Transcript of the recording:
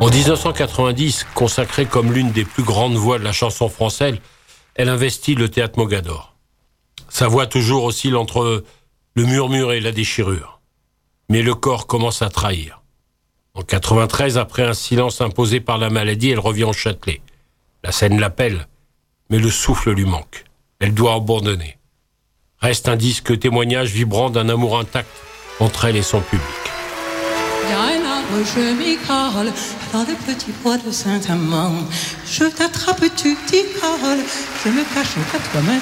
En 1990, consacrée comme l'une des plus grandes voix de la chanson française, elle investit le théâtre Mogador. Sa voix toujours oscille entre le murmure et la déchirure. Mais le corps commence à trahir. En 93, après un silence imposé par la maladie, elle revient au Châtelet. La scène l'appelle, mais le souffle lui manque. Elle doit abandonner. Reste un disque témoignage vibrant d'un amour intact entre elle et son public. Il y a un arbre, je m'y cale, dans le petit bois de Saint-Amand. Je t'attrape, tu t'y cales, je me cache aux 4 mains